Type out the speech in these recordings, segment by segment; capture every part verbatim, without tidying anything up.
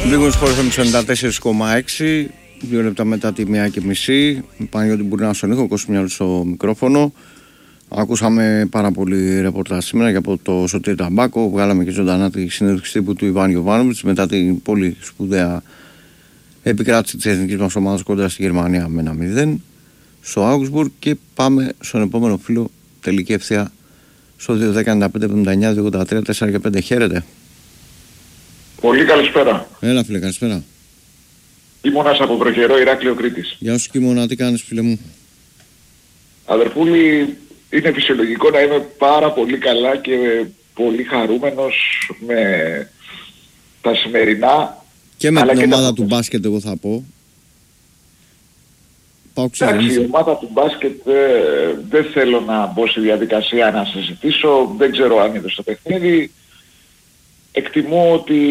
Λίγος χώρος με ενενήντα τέσσερα κόμμα έξι, δύο λεπτά μετά τη μία και μισή. Παναγιώτη Μπουρνά στον ήχο, Κώστας Μιάλος στο μικρόφωνο. Ακούσαμε πάρα πολύ ρεπορτάζ σήμερα και από το Σωτήρη Ταμπάκο. Βγάλαμε και ζωντανά τη συνέντευξη τύπου του Ιβάν Γιοβάνοβιτς μετά την πολύ σπουδαία επικράτηση της εθνικής μας ομάδας κοντά στη Γερμανία με ένα μηδέν στο Augsburg. Και πάμε στον επόμενο φίλο, τελική ευθεία στο δύο δέκα ενενήντα πέντε εβδομήντα εννιά δύο ογδόντα τρία τέσσερα και πέντε. Χαίρετε. Πολύ καλησπέρα. Έλα φίλε, καλησπέρα. Κίμωνας από Βροχερό, Ηράκλειο, Κρήτης. Γεια σου Κίμωνα, τι κάνεις φίλε μου? Αδερφούλη, είναι φυσιολογικό να είμαι πάρα πολύ καλά και πολύ χαρούμενος με τα σημερινά. Και με αλλά την και ομάδα τα... του μπάσκετ εγώ θα πω. Πάω Εντάξει, η ομάδα του μπάσκετ ε, δεν θέλω να μπω στη διαδικασία να συζητήσω, δεν ξέρω αν είδε στο παιχνίδι. Εκτιμώ ότι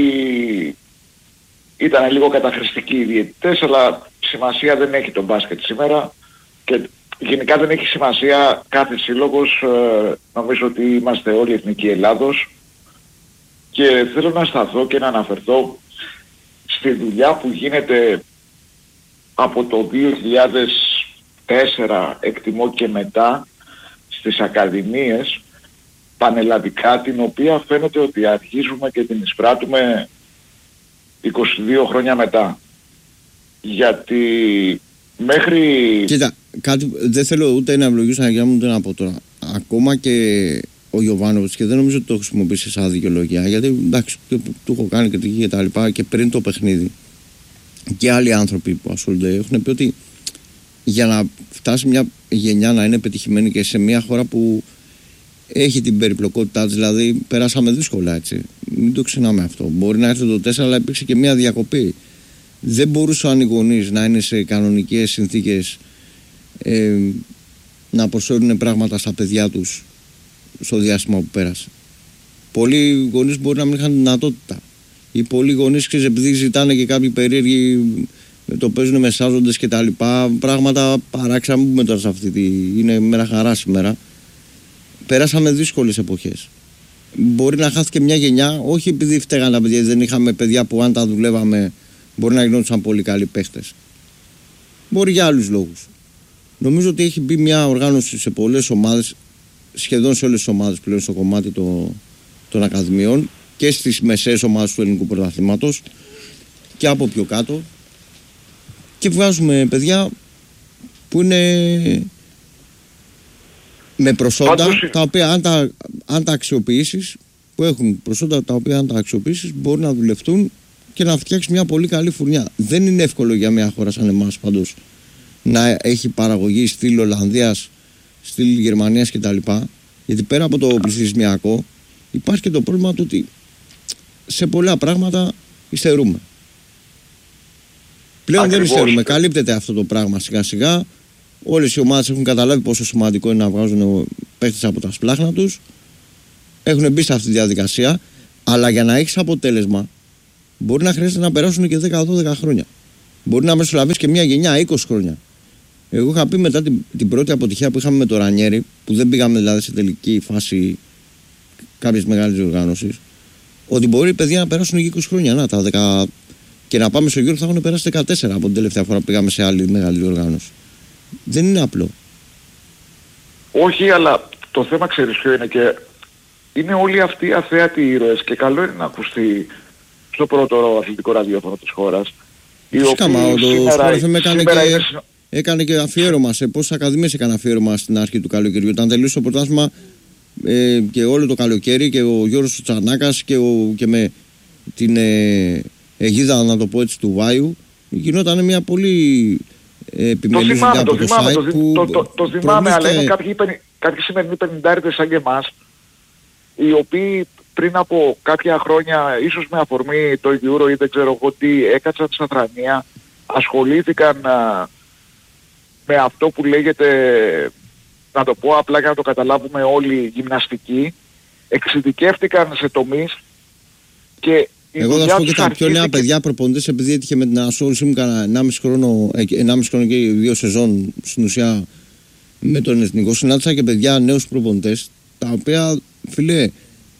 ήταν λίγο καταχρηστικοί οι διαιτητές, αλλά σημασία δεν έχει το μπάσκετ σήμερα και γενικά δεν έχει σημασία κάθε σύλλογος. Ε, νομίζω ότι είμαστε όλοι εθνικοί Ελλάδος και θέλω να σταθώ και να αναφερθώ στη δουλειά που γίνεται από το δύο χιλιάδες τέσσερα εκτιμώ και μετά στις ακαδημίες πανελλαδικά, την οποία φαίνεται ότι αρχίζουμε και την εισπράττουμε είκοσι δύο χρόνια μετά. Γιατί μέχρι... Κοίτα, κάτι, δεν θέλω ούτε να ευλογήσω να μου ούτε να πω τώρα. Ακόμα και ο Γιοβάνοβιτς, και δεν νομίζω ότι το χρησιμοποιήσει σαν δικαιολογία, γιατί εντάξει, του έχω κάνει κριτική και τα λοιπά και πριν το παιχνίδι. Και άλλοι άνθρωποι που ασχολούνται έχουν πει ότι για να φτάσει μια γενιά να είναι πετυχημένη και σε μια χώρα που έχει την περιπλοκότητά της, δηλαδή περάσαμε δύσκολα, έτσι. Μην το ξεχνάμε αυτό. Μπορεί να έρθει το τέσσερα, αλλά υπήρξε και μια διακοπή. Δεν μπορούσαν οι γονείς να είναι σε κανονικές συνθήκες ε, να προσφέρουν πράγματα στα παιδιά τους στο διάστημα που πέρασε. Πολλοί γονείς μπορεί να μην είχαν δυνατότητα. Οι πολλοί γονείς, ξέρεις, επειδή ζητάνε και κάποιοι περίεργοι, το παίζουν μεσάζοντες και τα λοιπά, πράγματα παράξενα, μην πούμε τώρα σε αυτή τη... είναι μέρα χαρά σήμερα. Περάσαμε δύσκολες εποχές. Μπορεί να χάθηκε μια γενιά, όχι επειδή φταίγαν τα παιδιά, δεν είχαμε παιδιά που αν τα δουλεύαμε μπορεί να γινόντουσαν πολύ καλοί παίχτες. Μπορεί για άλλους λόγους. Νομίζω ότι έχει μπει μια οργάνωση σε πολλές ομάδες, σχεδόν σε όλες τις ομάδες πλέον στο κομμάτι το, των ακαδημιών και στις μεσαίες ομάδες του ελληνικού πρωταθλήματος και από πιο κάτω, και βγάζουμε παιδιά που είναι με προσόντα, Πάντως... τα οποία αν τα, αν τα αξιοποιήσεις, που έχουν προσόντα τα οποία αν τα αξιοποιήσεις μπορούν να δουλευτούν και να φτιάξει μια πολύ καλή φουρνιά. Δεν είναι εύκολο για μια χώρα σαν εμάς πάντως να έχει παραγωγή στυλ Ολλανδίας, στυλ Γερμανίας κτλ. Γιατί πέρα από το πληθυσμιακό υπάρχει και το πρόβλημα του ότι σε πολλά πράγματα υστερούμε. Πλέον Ακριβώς. δεν υστερούμε. Καλύπτεται αυτό το πράγμα σιγά σιγά. Όλες οι ομάδες έχουν καταλάβει πόσο σημαντικό είναι να βγάζουν παίχτες από τα σπλάχνα τους. Έχουν μπει σε αυτή τη διαδικασία. Αλλά για να έχεις αποτέλεσμα μπορεί να χρειάζεται να περάσουν και δέκα με δώδεκα χρόνια. Μπορεί να μεσολαβείς και μια γενιά είκοσι χρόνια. Εγώ είχα πει μετά την, την πρώτη αποτυχία που είχαμε με το Ρανιέρι, που δεν πήγαμε δηλαδή σε τελική φάση κάποιες μεγάλες διοργάνωσεις, ότι μπορεί οι παιδιά να περάσουν και είκοσι χρόνια. Να, τα δέκα... Και να πάμε στο γύρο θα έχουν περάσει δεκατέσσερα από την τελευταία φορά που πήγαμε σε άλλη μεγάλη διοργάνωση. Δεν είναι απλό. Όχι, αλλά το θέμα ξέρεις ποιο είναι, και είναι όλοι αυτοί οι αθέατοι ήρωες, και καλό είναι να ακουστεί στο πρώτο αθλητικό ραδιόφωνο της χώρας. Φυσικά, μα το Sport εφ εμ έκανε, και... είναι... έκανε και αφιέρωμα σε πόσες ακαδημίες έκανε αφιέρωμα στην αρχή του καλοκαιριού. Όταν τελείωσε το πρωτάθλημα ε, και όλο το καλοκαίρι, και ο Γιώργος Τσαρνάκας και, ο, και με την ε, αιγίδα, να το πω έτσι, του Βάιου, γινόταν μια πολύ επιμελής δουλειά από το θυμάμαι, site το, που το, το, το θυμάμαι, αλλά είναι κάποιοι, κάποιοι σημερινοί πενηντάριδες σαν και εμάς, οι οποίοι πριν από κάποια χρόνια, ίσως με αφορμή το Euro ή δεν ξέρω εγώ τι, έκατσαν στα θρανία, ασχολήθηκαν α, με αυτό που λέγεται, να το πω απλά για να το καταλάβουμε όλοι, γυμναστική, εξειδικεύτηκαν σε τομείς και εγώ θα σου πω και τα πιο νέα παιδιά προπονητές, επειδή έτυχε με την ασχόλησή μου κάνα ενάμιση χρόνο, ενάμιση χρόνο και δύο σεζόν στην ουσία με τον εθνικό, συνάντησα και παιδιά νέους προπονητές, τα οποία, φίλε,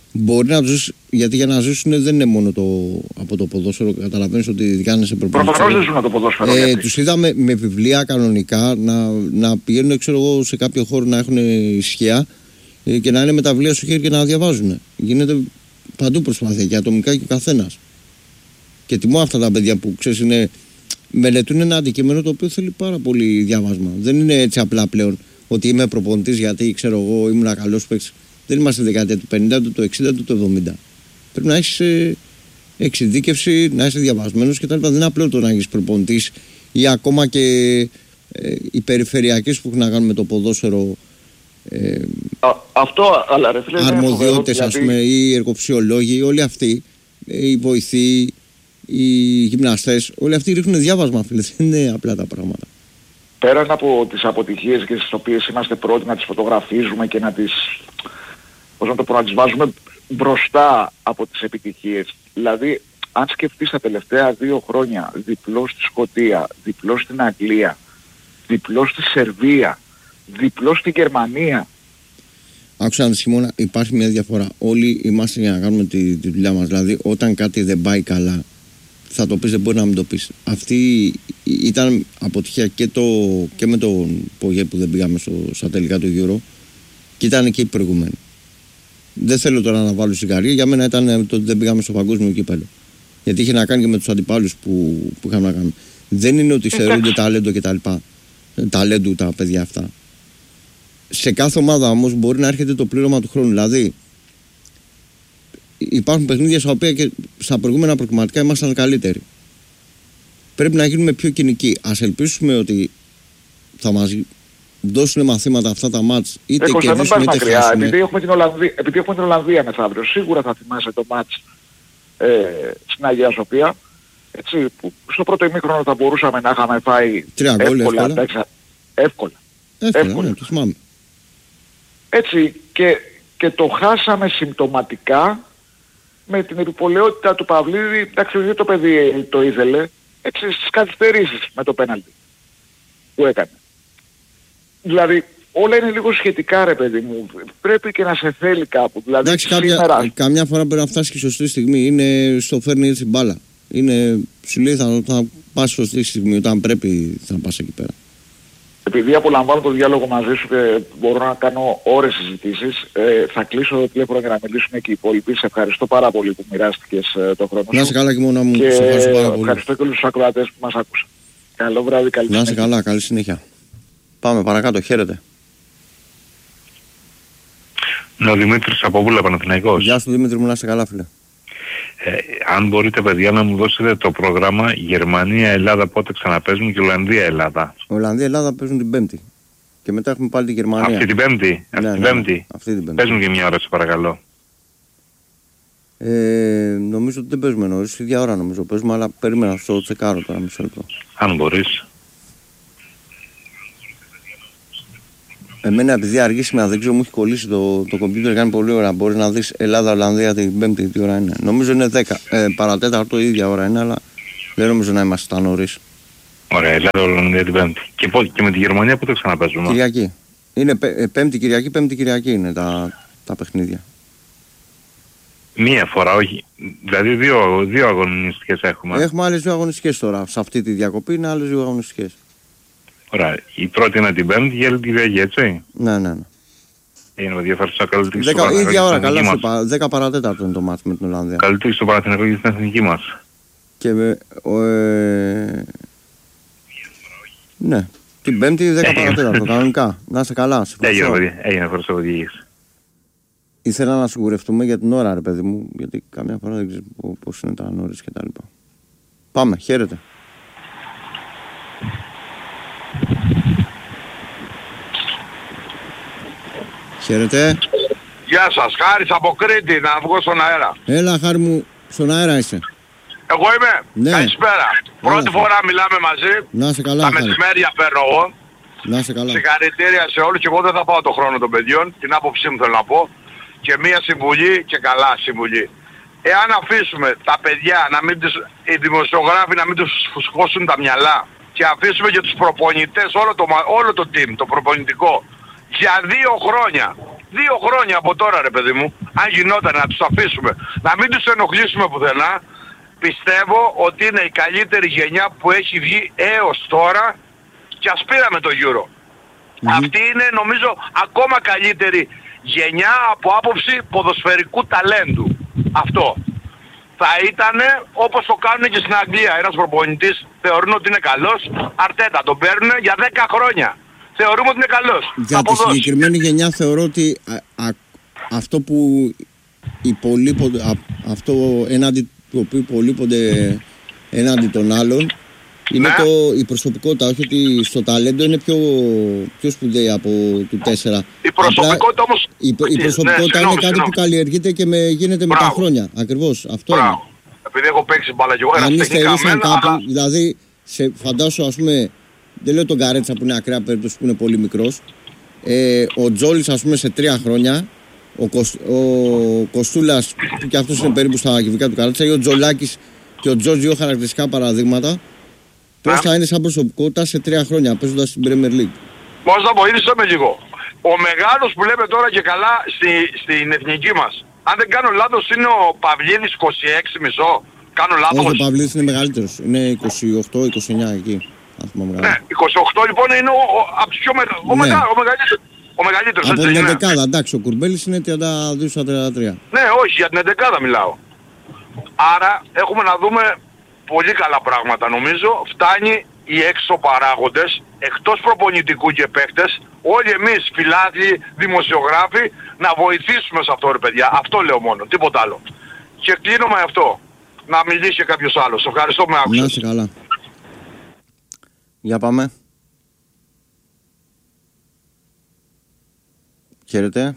Μπορεί να ζήσει, γιατί για να ζήσουν δεν είναι μόνο το, από το ποδόσφαιρο. Καταλαβαίνεις ότι κάνεις προπονήσεις. Προφανώς δεν ζουν από το ποδόσφαιρο. Ε, τους είδαμε με βιβλία κανονικά να, να πηγαίνουν, ξέρω εγώ, σε κάποιο χώρο να έχουν ισχύα ε, και να είναι με τα βιβλία στο χέρι και να διαβάζουν. Γίνεται παντού προσπάθεια και ατομικά και ο καθένας. Και τιμώ αυτά τα παιδιά που ξέρεις είναι. Μελετούν ένα αντικείμενο το οποίο θέλει πάρα πολύ διάβασμα. Δεν είναι έτσι απλά πλέον ότι είμαι προπονητής γιατί ξέρω εγώ ήμουν καλός παίκτης. Δεν είμαστε δεκαετία του πενήντα, του εξήντα, του εβδομήντα. Πρέπει να έχεις ε, εξειδίκευση, να είσαι διαβασμένος κτλ. Δεν είναι απλό το να έχεις προπονητής ή ακόμα και ε, οι περιφερειακές που έχουν να κάνουν με το ποδόσφαιρο. Ε, Α, αυτό, αλλά ρε φίλε, αρμοδιότητες, ας πούμε, οι εργοψιολόγοι, όλοι αυτοί, οι βοηθοί, οι γυμναστές, όλοι αυτοί ρίχνουν διάβασμα, φίλε. Δεν είναι απλά τα πράγματα. Πέραν από τις αποτυχίες και στις οποίες είμαστε πρώτοι να τις φωτογραφίζουμε και να τις, πώς να το πω, να τις βάζουμε μπροστά από τις επιτυχίες. Δηλαδή, αν σκεφτείς τα τελευταία δύο χρόνια διπλό στη Σκωτία, διπλό στην Αγγλία, διπλό στη Σερβία, διπλό στη Γερμανία. Άκουσα να Σιμώνα, υπάρχει μια διαφορά. Όλοι είμαστε για να κάνουμε τη, τη δουλειά μας. Δηλαδή, όταν κάτι δεν πάει καλά, θα το πεις, δεν μπορεί να μην το πεις. Αυτή ήταν αποτυχία και, το, και με τον Πογέ που δεν πήγαμε στο, στα τελικά του Euro και ήταν και η προηγουμένη. Δεν θέλω τώρα να βάλω σιγαρία. Για μένα ήταν το ότι δεν πήγαμε στο παγκόσμιο κύπελλο. Γιατί είχε να κάνει και με τους αντιπάλους που, που είχαμε να κάνουμε. Δεν είναι ότι στερούνται ταλέντο και τα λοιπά. Ταλέντου τα παιδιά αυτά. Σε κάθε ομάδα όμως μπορεί να έρχεται το πλήρωμα του χρόνου. Δηλαδή, υπάρχουν παιχνίδια στα οποία και στα προηγούμενα προκριματικά ήμασταν καλύτεροι. Πρέπει να γίνουμε πιο κοινικοί. Ας ελπίσουμε ότι θα μας δώσουν μαθήματα αυτά τα μάτς, είτε Έχω, κερδίσουμε είτε χάσουμε. Επειδή έχουμε την Ολλανδία, επειδή έχουμε την Ολλανδία μεθαύριο, σίγουρα θα θυμάσαι το μάτς ε, στην Αγία Σοφία. Έτσι, που στο πρώτο ημίχρονο θα μπορούσαμε να είχαμε φάει τρία γκολ εύκολα. εύκολα. Εύκολα. εύκολα. Εύκολα, εύκολα. Ναι, το θυμάμαι. Έτσι, και, και το χάσαμε συμπτωματικά με την επιπολαιότητα του Παυλίδη. Εντάξει, δεν το παιδί το ήθελε, έτσι, στις καθυστερήσεις με το πέναλτι που έκανε. Δηλαδή, όλα είναι λίγο σχετικά, ρε παιδί μου. Πρέπει και να σε θέλει κάπου. Δηλαδή, εντάξει, κάποια, σήμερα... καμιά φορά πρέπει να φτάσει και η σωστή στιγμή. Είναι στο φέρνει έτσι μπάλα. Είναι, σου λέει θα, θα πας σωστή στιγμή, όταν πρέπει θα πας εκεί πέρα. Επειδή απολαμβάνω το διάλογο μαζί σου και μπορώ να κάνω ώρες συζητήσεις, ε, θα κλείσω το τηλέφωνο για να μιλήσουμε και οι υπόλοιποι. Σε ευχαριστώ πάρα πολύ που μοιράστηκες ε, το χρόνο σου. Να είσαι καλά και μόνο μου. Και σε ευχαριστώ πάρα πολύ. Ευχαριστώ και όλους τους ακροατές που μας άκουσαν. Καλό βράδυ, καλή συνέχεια. Να είσαι καλά, καλή συνέχεια. Πάμε παρακάτω, χαίρετε. Ναι, ο Δημήτρης από Βούλα, Παναθηναϊκός. Γεια σου Δημήτρη μου, να είσαι καλά φίλε. Ε, αν μπορείτε παιδιά να μου δώσετε το πρόγραμμα Γερμανία-Ελλάδα πότε ξαναπαίζουν και Ολλανδία-Ελλάδα. Ολλανδία-Ελλάδα παίζουν την Πέμπτη. Και μετά έχουμε πάλι τη Γερμανία. Αυτή την Πέμπτη. Ναι, αυτή, ναι, την πέμπτη. Ναι, αυτή την Πέμπτη. Παίζουν και μια ώρα, σε παρακαλώ. Ε, νομίζω ότι δεν παίζουμε νωρίς, ίδια ώρα νομίζω παίζουμε, αλλά περίμενα στο τσεκάρω τώρα, μισό λεπτό. Αν μπορείς. Εμένα επειδή αργεί σήμερα δεν ξέρω, μου έχει κολλήσει το, το κομπιούτερ, κάνει πολύ ώρα. Μπορεί να δεις Ελλάδα-Ολλανδία την Πέμπτη, τι ώρα είναι. Νομίζω είναι δέκα. Ε, παρατέταρτο η ίδια ώρα είναι, αλλά δεν νομίζω να είμαστε τα νωρίς. Ωραία, Ελλάδα-Ολλανδία την Πέμπτη. Και, πό, και με τη Γερμανία πότε ξαναπαίζουμε. Κυριακή. Είναι πέ, Πέμπτη Κυριακή, Πέμπτη Κυριακή είναι τα, τα παιχνίδια. Μία φορά, όχι. Δηλαδή δύο, δύο αγωνιστικές έχουμε. Έχουμε άλλες δύο αγωνιστικές τώρα. Σε αυτή τη διακοπή είναι άλλες δύο αγωνιστικές. Ωραία. Η πρώτη είναι την Πέμπτη και η άλλη την Κυριακή, έτσι. Ναι, ναι, ναι. Είναι με διαφέρον στο καλύτερο στο Παναθηναϊκό. Ίδια ώρα, καλά σου είπα. δέκα παρατέταρτο είναι το μάτς με την Ολλανδία. Καλύτερο στο Παναθηναϊκό και στην εθνική μας. Και με, ο, ε... ναι, την Πέμπτη δέκα παρατέταρτο, κανονικά. Να είστε καλά. Έγινε, παιδιά. Έγινε, ευχαριστώ που διήγησε. Ήθελα να σιγουρευτούμε για την ώρα, ρε παιδί μου, γιατί καμιά φορά δεν ξέρω πώς είναι τα ώρες και τα λοιπά. Πάμε, χαίρετε. Χαίρετε. Γεια σας, Χάρης από Κρήτη, να βγω στον αέρα. Έλα Χάρη μου, στον αέρα είσαι. Εγώ είμαι. Ναι. Καλησπέρα. Έλα. Πρώτη φορά μιλάμε μαζί. Να είσαι καλά. Τα Χάρη. μεσημέρια παίρνω εγώ. Να είσαι καλά. Συγχαρητήρια σε όλους και εγώ δεν θα πάω το χρόνο των παιδιών. Την άποψή μου θέλω να πω. Και μία συμβουλή και καλά συμβουλή. Εάν αφήσουμε τα παιδιά, να μην τους, οι δημοσιογράφοι να μην τους φουσκώσουν τα μυαλά και αφήσουμε και τους προπονητές, όλο το, όλο το team, το προπονητικό, για δύο χρόνια δύο χρόνια από τώρα ρε παιδί μου, αν γινόταν να τους αφήσουμε, να μην τους ενοχλήσουμε πουθενά, πιστεύω ότι είναι η καλύτερη γενιά που έχει βγει έως τώρα και ας πήραμε το Euro. Mm-hmm. Αυτή είναι νομίζω ακόμα καλύτερη γενιά από άποψη ποδοσφαιρικού ταλέντου. Αυτό. Θα ήταν όπως το κάνουν και στην Αγγλία. Ένας προπονητής θεωρούν ότι είναι καλός, Αρτέτα τον παίρνουν για δέκα χρόνια. Θεωρούμε ότι είναι καλός. Για τη συγκεκριμένη γενιά θεωρώ ότι α, α, αυτό που υπολείπονται, α, αυτό έναντι του οποίου υπολείπονται έναντι των άλλων είναι ναι. το, η προσωπικότητα, όχι ότι στο ταλέντο είναι πιο, πιο σπουδαία από του τέσσερα. Η προσωπικότητα όμως... Η, η προσωπικότητα ναι, είναι κάτι που καλλιεργείται και με, γίνεται Μπράβο. με τα χρόνια. Ακριβώς, αυτό Μπράβο. είναι. Επειδή έχω παίξει μπάλα και εγώ, αν είστε ήσαν κάπου, αλλά... δηλαδή σε, φαντάσου ας πούμε, δεν λέω τον Καρέτσα που είναι ακραία περίπτωση που είναι πολύ μικρός, ε, ο Τζόλης ας πούμε σε τρία χρόνια, ο, Κοσ, ο Κοστούλας που και αυτός είναι περίπου στα κυβικά του Καρέτσα, ή ο Τζολάκης και ο Τζόρτζ, δύο χαρακτηριστικά παραδείγματα. Πώς θα είναι σαν προσωπικότητα σε τρία χρόνια παίζοντας στην Premier League. Πώς θα βοήθησε με λίγο. Ο μεγάλος που λέμε τώρα και καλά στη, στην εθνική μας, αν δεν κάνω λάθος είναι ο Παυλίδης είκοσι έξι μισό. Κάνω λάθος. Όχι, ο Παυλίδης είναι μεγαλύτερος. Είναι είκοσι οκτώ είκοσι εννιά εκεί. Ναι, είκοσι οκτώ λοιπόν είναι ο, ο, ο, πιο μεγα, ο, ναι. μεγα, ο μεγαλύτερος. Ο μεγαλύτερος. Από την εντεκάδα, εντάξει, ο Κουρμπέλης είναι τριάντα δύο στα τριάντα τρία. Ναι, όχι, για την εντεκάδα μιλάω. Άρα έχουμε να δούμε πολύ καλά πράγματα νομίζω. Φτάνει οι έξω παράγοντες, εκτός προπονητικού και παίκτες, όλοι εμείς φιλάθλοι, δημοσιογράφοι, να βοηθήσουμε σε αυτό ρε παιδιά. Αυτό λέω μόνο, τίποτα άλλο. Και κλείνω με αυτό. Να μιλήσει κάποιος άλλος. Ευχαριστώ που με άκουσες. Να είσαι καλά. Για πάμε. Χαίρετε.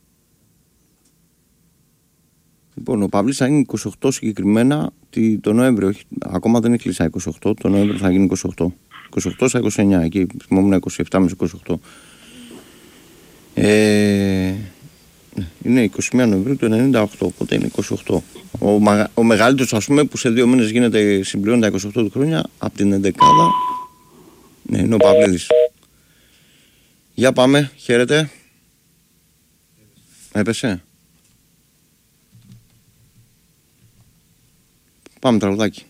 Λοιπόν, ο Παύλης θα γίνει είκοσι οκτώ συγκεκριμένα το Νοέμβριο. Όχι, ακόμα δεν έχει κλείσει είκοσι οκτώ. Το Νοέμβριο θα γίνει είκοσι οκτώ. είκοσι οκτώ στα είκοσι εννιά. Εκεί θυμόμουν είκοσι επτά με είκοσι οκτώ. Ε, είναι είκοσι μία Νοεμβρίου του ενενήντα οκτώ. Οπότε είναι είκοσι οκτώ. Ο, ο μεγαλύτερος, ας πούμε, που σε δύο μήνες γίνεται συμπληρώνει τα είκοσι οκτώ του χρόνια από την εντεκάδα. Ναι, είναι ο Παυλίδης. Για πάμε. Χαίρετε. Έπεσε. Πάμε τραγουδάκι.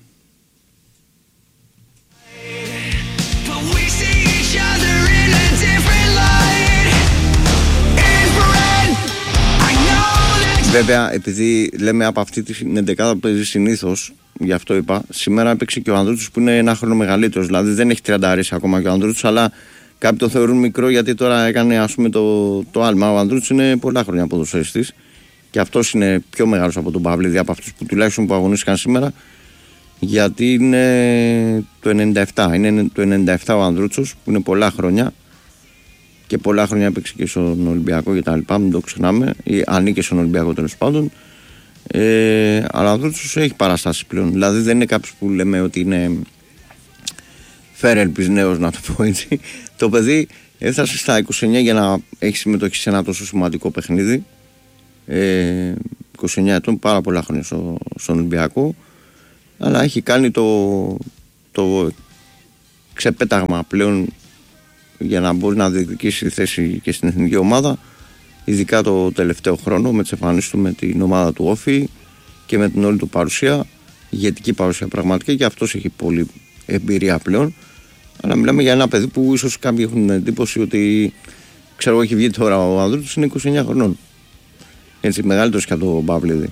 Βέβαια, επειδή λέμε από αυτή την εντεκάδα που παίζει συνήθως, γι' αυτό είπα, σήμερα έπαιξε και ο Ανδρούτσος που είναι ένα χρόνο μεγαλύτερος. Δηλαδή δεν έχει τριανταρίσει ακόμα και ο Ανδρούτσος, αλλά κάποιοι το θεωρούν μικρό γιατί τώρα έκανε ας πούμε το, το άλμα. Ο Ανδρούτσος είναι πολλά χρόνια ποδοσφαιριστής και αυτός είναι πιο μεγάλος από τον Παυλίδη, από αυτούς που τουλάχιστον που αγωνίστηκαν σήμερα. Γιατί είναι το ενενήντα επτά. Είναι το ενενήντα επτά ο Ανδρούτσος που είναι πολλά χρόνια και πολλά χρόνια έπαιξε και στον Ολυμπιακό και τα λοιπά. Μην το ξεχνάμε. Ή ανήκε στον Ολυμπιακό τέλος πάντων. Ε, αλλά ο Ανδρούτσος έχει παραστάσει πλέον. Δηλαδή δεν είναι κάποιος που λέμε ότι είναι φέρελπης νέος, να το πω έτσι. Το παιδί έφτασε στα είκοσι εννιά για να έχει συμμετοχή σε ένα τόσο σημαντικό παιχνίδι. Ε, είκοσι εννιά ετών, πάρα πολλά χρόνια στο, στον Ολυμπιακό. Αλλά έχει κάνει το, το ξεπέταγμα πλέον για να μπορεί να διεκδικήσει θέση και στην εθνική ομάδα, ειδικά το τελευταίο χρόνο με τις εμφανίσεις του με την ομάδα του Όφη και με την όλη του παρουσία, ηγετική παρουσία πραγματικά, και αυτός έχει πολύ εμπειρία πλέον. Αλλά μιλάμε για ένα παιδί που ίσως κάποιοι έχουν την εντύπωση ότι, ξέρω, έχει βγει τώρα ο Ανδρούτσος, είναι είκοσι εννιά χρονών. Έτσι, μεγαλύτερος και από τον Παυλίδη.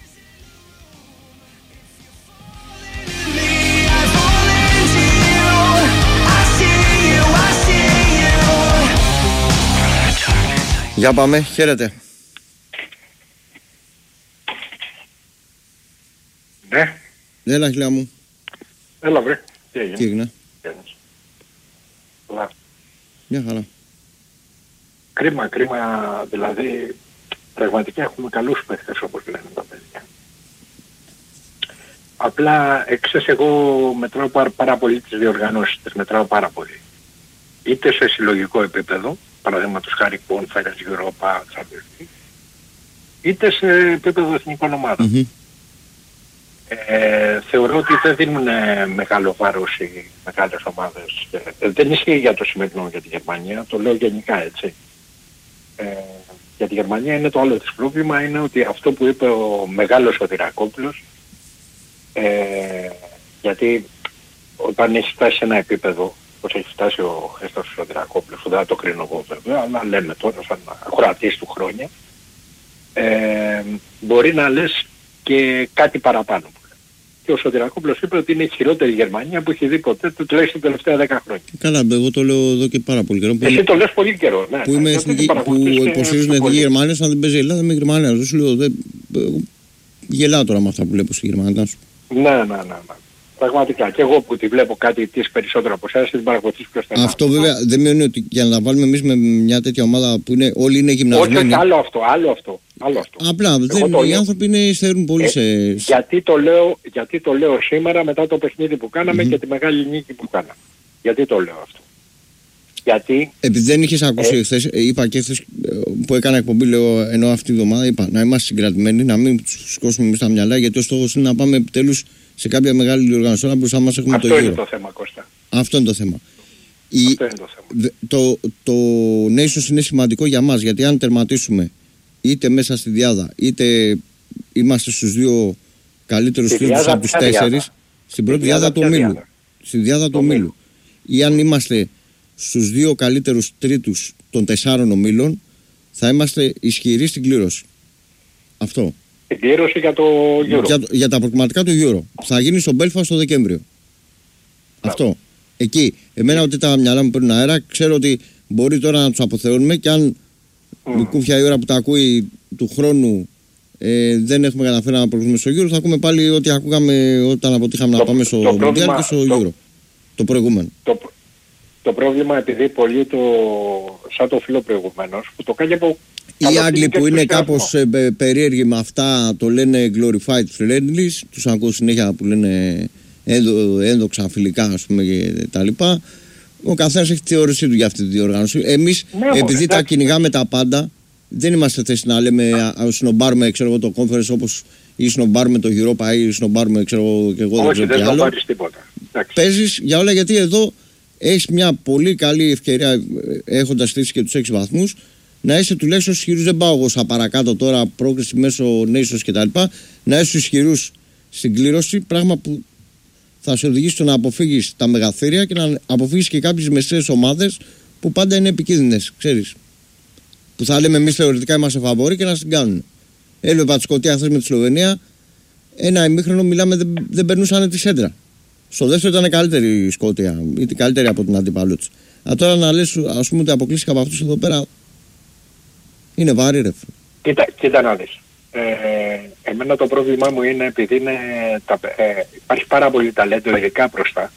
Για πάμε, χαίρετε. Ναι. Έλα, χιλιά μου. Έλα, βρε. Τι έγινε. Τι έγινε. Καλά. Μια χαρά. Κρίμα, κρίμα, δηλαδή πραγματικά έχουμε καλούς παίχτες όπως λένε τα παιδιά. Απλά, ξέρεις, εγώ μετράω πάρα, πάρα πολύ τις διοργανώσεις, τις μετράω πάρα πολύ. Είτε σε συλλογικό επίπεδο, παραδείγματος χάρη Conference Europa, είτε σε επίπεδο εθνικών ομάδων. Mm-hmm. Ε, θεωρώ ότι δεν δίνουν μεγάλο βάρος οι μεγάλες ομάδες. Ε, δεν ισχύει για το σημερινό για τη Γερμανία, το λέω γενικά έτσι. Ε, Για τη Γερμανία είναι το άλλο της πρόβλημα, είναι ότι αυτό που είπε ο μεγάλος ο Δυρακόπουλος, ε, γιατί όταν έχει φτάσει σε ένα επίπεδο, όπως έχει φτάσει ο Χρήστος ο Δυρακόπουλος, που δεν θα το κρίνω εγώ βέβαια, αλλά λέμε τώρα σαν ακροατής του χρόνια, ε, μπορεί να λες και κάτι παραπάνω. Και ο Σωτηρακόπουλος είπε ότι είναι η χειρότερη Γερμανία που έχει δει ποτέ, τουλάχιστον τα τελευταία δέκα χρόνια. Καλά, εγώ το λέω εδώ και πάρα πολύ καιρό. Εσύ το λες πολύ καιρό, ναι. Που, είμαι εθνική, που υποστηρίζουν την εθνική Γερμανία, σαν δεν παίζει η Ελλάδα με Γερμανία. Δεν σου λέω, δεν... γελάω τώρα με αυτά που βλέπω στη Γερμανία. Ναι, ναι, ναι, ναι. Πραγματικά. Και εγώ που τη βλέπω κάτι της περισσότερο από εσάς, την παρακολουθείς πιο στενά. Αυτό βέβαια δεν μειώνει ότι για να τα βάλουμε εμείς με μια τέτοια ομάδα που είναι, όλοι είναι γυμνασμένοι. Όχι, όχι, άλλο αυτό, άλλο αυτό. Άλλο αυτό. Απλά δεν, οι λέω... άνθρωποι είναι, στερούν πολύ ε, σε... Γιατί το, λέω, γιατί το λέω σήμερα μετά το παιχνίδι που κάναμε mm-hmm. και τη μεγάλη νίκη που κάναμε. Γιατί το λέω αυτό. Γιατί... Επειδή δεν είχες ακούσει ε... χθες, είπα και χθες που έκανα εκπομπή, λέω, ενώ αυτή τη βδομάδα είπα να είμαστε συγκρατημένοι, να μην τους σκόσουμε εμείς τα μυαλά, γιατί ο στόχος είναι να πάμε επιτέλους σε κάποια μεγάλη διοργάνωση. Τώρα μπροστά μας έχουμε αυτό το Euro. Είναι το θέμα, Κώστα. Αυτό είναι το θέμα. Η... Αυτό είναι το θέμα. Το, το Nations είναι σημαντικό για μας, γιατί αν τερματίσουμε είτε μέσα στη διάδα, είτε είμαστε στους δύο καλύτερους φίλους από τους τέσσερις, στην πρώτη διάδα του ομίλου. Στη διάδα του ομίλου. Ή αν είμαστε στους δύο καλύτερους τρίτους των τεσσάρων ομίλων, θα είμαστε ισχυροί στην κλήρωση. Αυτό. Την κλήρωση για το Euro. Για, για τα προκριματικά του Euro. Θα γίνει στο Belfast το Δεκέμβριο. Yeah. Αυτό. Εκεί. Εμένα ότι τα μυαλά μου παίρνουν αέρα, ξέρω ότι μπορεί τώρα να τους αποθεώνουμε και αν mm. η κούφια η ώρα που τα ακούει του χρόνου ε, δεν έχουμε καταφέρει να προχωρήσουμε στο Euro, θα ακούμε πάλι ό,τι ακούγαμε όταν αποτύχαμε το, να πάμε στο Mundial και στο το, Euro. Το προηγούμενο. Το, το πρόβλημα, επειδή πολύ το, σαν το φίλο προηγουμένως, που το κάνει από... Οι Άγγλοι που είναι κάπως ε, περίεργοι με αυτά, το λένε glorified friendlies, τους ακούω συνέχεια που λένε ένδο, ένδοξα φιλικά, ας πούμε, και τα λοιπά. Ο καθένας έχει τη θεώρησή του για αυτή τη διοργάνωση. Εμείς, ναι, επειδή ναι, τα κυνηγάμε τα πάντα, δεν είμαστε θέση να λέμε σνομπάρουμε, ξέρω εγώ, το conference όπως ή σνομπάρουμε το Europa ή σνομπάρουμε, ξέρω εγώ, και εγώ. Όχι, δεν θα πάρεις τίποτα. Παίζεις για όλα, γιατί εδώ έχεις μια πολύ καλή ευκαιρία, έχοντας στήσει και τους έξι βαθμούς, να είσαι τουλάχιστον ισχυρούς. Δεν πάω εγώ στα παρακάτω τώρα, πρόκριση μέσω Nations κτλ. Να είσαι ισχυρούς στην κλήρωση, πράγμα που θα σε οδηγήσει στο να αποφύγεις τα μεγαθύρια και να αποφύγεις και κάποιες μεσαίες ομάδες που πάντα είναι επικίνδυνες, ξέρεις. Που θα λέμε εμείς θεωρητικά είμαστε φαβοροί και να την κάνουν. Έλειπα τη Σκωτία χθες με τη Σλοβενία, ένα ημίχρονο μιλάμε, δεν, δεν περνούσαν τη σέντρα. Στο δεύτερο ήταν καλύτερη η Σκωτία, ή καλύτερη από την αντίπαλό της. Α, τώρα να λες, ας πούμε, ότι αποκλείστηκα από αυτούς εδώ πέρα. Είναι βάρη, ρε. Κοίτα, κοίτα να δεις. Ε, εμένα το πρόβλημά μου είναι επειδή είναι τα, ε, υπάρχει πάρα πολύ ταλέντο ειδικά μπροστά.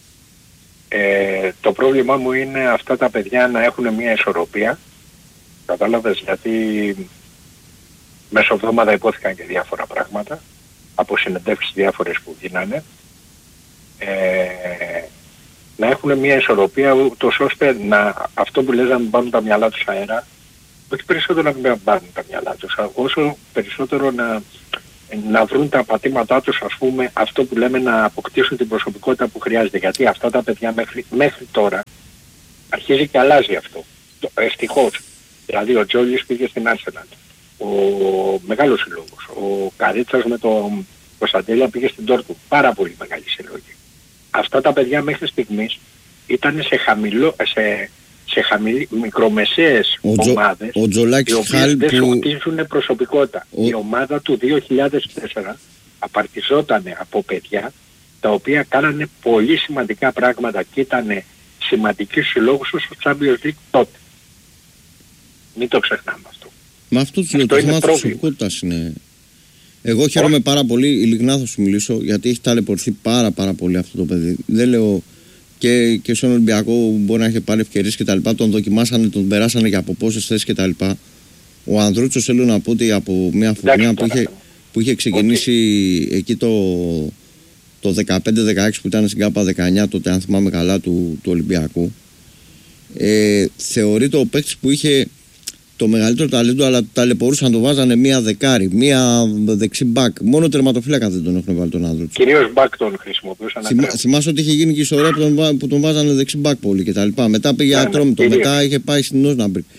Ε, το πρόβλημά μου είναι αυτά τα παιδιά να έχουν μια ισορροπία. Κατάλαβες, γιατί μέσω εβδομάδα υπόθηκαν και διάφορα πράγματα από συνεντεύξεις διάφορες που γίνανε. Ε, να έχουν μια ισορροπία ούτως ώστε να, αυτό που λες, να μην πάρουν τα μυαλά τους αέρα. Όχι περισσότερο να μην πάρουν τα μυαλά τους, όσο περισσότερο να, να βρουν τα πατήματά τους, ας πούμε, αυτό που λέμε, να αποκτήσουν την προσωπικότητα που χρειάζεται. Γιατί αυτά τα παιδιά μέχρι, μέχρι τώρα αρχίζει και αλλάζει αυτό. Ευτυχώς. Δηλαδή ο Τζόλις πήγε στην Arsenal, ο μεγάλος συλλόγος, ο Καρίτσας με τον Κωνσταντέλια πήγε στην Dortmund. Πάρα πολύ μεγάλη συλλογή. Αυτά τα παιδιά μέχρι στιγμής ήταν σε χαμηλό... Σε, σε χαμηλή, μικρομεσαίες ο ομάδες, ο οι οποίες δεν σου χτίζουν προσωπικότητα. Ο... Η ομάδα του δύο χιλιάδες τέσσερα απαρτιζόταν από παιδιά τα οποία κάνανε πολύ σημαντικά πράγματα και ήταν σημαντικοί συλλόγους στο Champions League τότε. Μην το ξεχνάμε αυτό. Με αυτό τους λέω, το θέμα της προσωπικότητας είναι. Εγώ χαίρομαι oh. πάρα πολύ, ειλικρινά θα σου μιλήσω, γιατί έχει ταλαιπωρηθεί πάρα πάρα πολύ αυτό το παιδί. Δεν λέω... Και, και στον Ολυμπιακό μπορεί να έχει πάρει ευκαιρίες και τα λοιπά. Τον δοκιμάσανε, τον περάσανε και από πόσες θέσεις και τα λοιπά. Ο Ανδρούτσος, θέλω να πω ότι από μια φουρνιά που είχε, που είχε ξεκινήσει okay. εκεί το, το δεκαπέντε δεκαέξι που ήταν στην ΚΑΠΑ δεκαεννιά, τότε αν θυμάμαι καλά, του, του Ολυμπιακού, ε, θεωρείται ο παίκτης που είχε το μεγαλύτερο ταλέντο, αλλά ταλαιπωρούσαν, το βάζανε μία δεκάρι, μία δεξί μπακ. Μόνο τερματοφύλακα δεν τον έχουν βάλει τον Άνδρουτσο. Κυρίως μπακ τον χρησιμοποιούσαν. Θυμά, θυμάσαι ότι είχε γίνει και η ιστορία που τον, που τον βάζανε δεξί μπακ πολύ κτλ. Μετά πήγε Ατρόμητο, μετά είχε πάει στην Όσναμπρικ.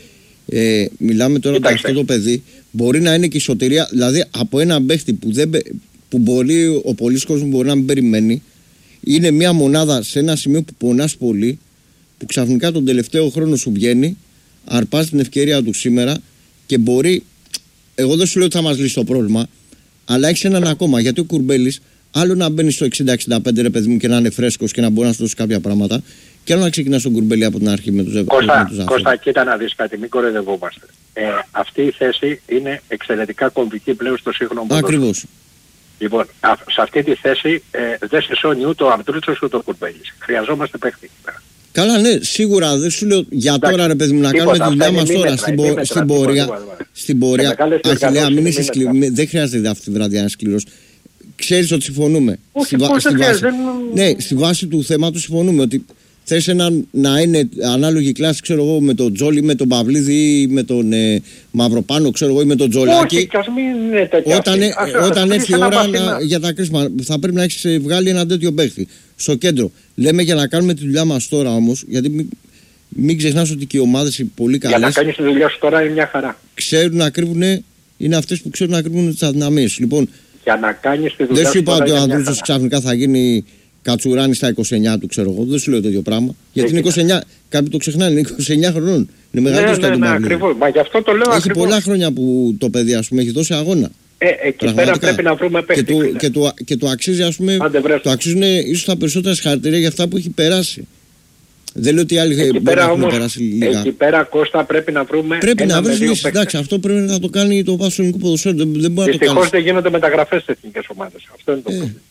Ε, μιλάμε τώρα ότι Κοιτάξτε. αυτό το παιδί μπορεί να είναι και η σωτηρία. Δηλαδή από έναν παίχτη που, δεν, που μπορεί ο πολύς κόσμος μπορεί να μην περιμένει, είναι μια μονάδα σε ένα σημείο που πονάς πολύ, που ξαφνικά τον τελευταίο χρόνο σου βγαίνει, αρπάζει την ευκαιρία του σήμερα και μπορεί. Εγώ δεν σου λέω ότι θα μας λύσει το πρόβλημα, αλλά έχει έναν ακόμα. Γιατί ο Κουρμπέλης, άλλο να μπαίνει στο εξήντα εξήντα πέντε ρε παιδί μου και να είναι φρέσκος και να μπορεί να σου δώσει κάποια πράγματα, και άλλο να ξεκινά τον Κουρμπέλη από την αρχή με τους Κώστα, Κώστα, Κώστα, κοίτα να δεις κάτι, μην κοροϊδευόμαστε. Ε, αυτή η θέση είναι εξαιρετικά κομβική πλέον στο σύγχρονο ποδόσφαιρο. Ακριβώς. Λοιπόν, α, σε αυτή τη θέση ε, δεν σε σώνει ούτε ο Αρντρούτσος ούτε ο Κουρμπέλης. Χρειαζόμαστε παίχτη. Καλά, ναι, σίγουρα δεν σου λέω για Εντάξει, τώρα ρε παιδί μου να τίποτα, κάνουμε τη δουλειά αυτά μας είναι τώρα μήμετρα, στην, πο, μήμετρα, στην τίποτα, πορεία. τίποτα, τίποτα. Στην πορεία. Σε μεγάλες Αχιλέα, διοργανώσεις μην είναι είσαι σκληρό. μήμετρα. Δεν χρειάζεται αυτή τη βραδιά να είναι σκληρός. Ξέρεις ότι συμφωνούμε. Όχι, Στη βα- πώς δεν στη βάση- χρειάζεται, δεν- Ναι, στη βάση του θέματος συμφωνούμε ότι θες έναν να είναι ανάλογη κλάση, ξέρω εγώ, με τον Τζόλι, με τον Παυλίδη ή με τον ε, Μαυροπάνο, ξέρω εγώ, ή με τον Τζολάκη. Όχι, κι ας μην είναι τέτοια. Όταν, αυτή. ε, Ας- ας όταν βρεις έρθει η ένα ώρα παθήνα. να, για τα κρίσμα, θα πρέπει να έχεις ε, βγάλει ένα τέτοιο παίχτη στο κέντρο. Λέμε για να κάνουμε τη δουλειά μας τώρα όμως, γιατί μην, μην ξεχνάς ότι και οι ομάδες οι πολύ Για να καλές κάνεις τη δουλειά σου τώρα είναι μια χαρά. ξέρουν να κρύβουν, είναι αυτές που ξέρουν να κρύβουν τις αδυναμίες. Λοιπόν, Για να κάνεις τη δουλειά δεν σου σου είπα τώρα ότι ο είναι μια Ανδρούτσος χαρά. ξαφνικά θα γίνει Κατσουράνη στα είκοσι εννιά του, ξέρω εγώ. Δεν σου λέω τέτοιο πράγμα. Γιατί είναι κοίτα. είκοσι εννιά, κάποιοι το ξεχνάνε, είναι είκοσι εννιά χρονών. Είναι Ναι, μεγαλύτερος ναι, από τον ναι, Παυλίδη. ακριβώς. Μα γι' αυτό το λέω Έχει ακριβώς. πολλά χρόνια που το παιδί, ας πούμε, έχει δώσει αγώνα. Ε, εκεί πέρα Πραγματικά. πρέπει να βρούμε Και παίχτη. του, φίλε. και, του, και του αξίζει, ας πούμε, Άντε, βρες. του αξίζουν ίσως τα περισσότερα συγχαρητήρια για αυτά που έχει περάσει. Δεν λέω ότι οι άλλοι Εκεί μπορεί να πέρα έχουν όμως, περάσει λίγα. εκεί πέρα Κώστα πρέπει να βρούμε Πρέπει ένα να με βρει δύο λύσει. παίκτες. Εντάξει, αυτό πρέπει να το κάνει το βάσο ελληνικού ποδοσφαίρου. Δεν, δεν μπορεί να το Δυστυχώς κάνει. δεν γίνονται μεταγραφές στις εθνικές ομάδες. Αυτό είναι το Ε, πρόβλημα.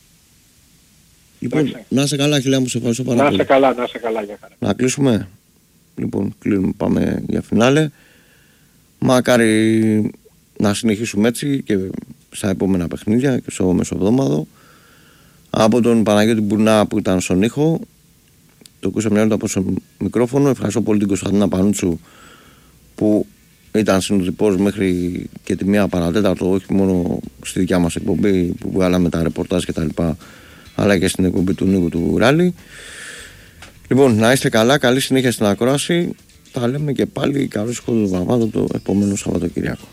Λοιπόν, εντάξει. να είσαι καλά, Χιλιά μου, σε ευχαριστώ πάρα Να πολύ. είσαι καλά, να είσαι καλά για χαρά. Να κλείσουμε. Λοιπόν, κλείνουμε, πάμε για φινάλε. Μακάρι να συνεχίσουμε έτσι και στα επόμενα παιχνίδια και στο μεσοβδόμαδο. Από τον Παναγιώτη Μπουρνά που ήταν στον ήχο, το ακούσαμε μια ώρα από στο μικρόφωνο. Ευχαριστώ πολύ την Κωνσταντίνα Πανούτσου που ήταν συνοδοιπός μέχρι και τη μία παρατέταρτο, όχι μόνο στη δικιά μας εκπομπή που βγάλαμε τα ρεπορτάζ και τα λοιπά, αλλά και στην εκπομπή του Νίκου του Ράλι. Λοιπόν, να είστε καλά, καλή συνέχεια στην ακρόαση. Τα λέμε και πάλι καλώς εβδομάδα το επόμενο Σαββατοκυριακό.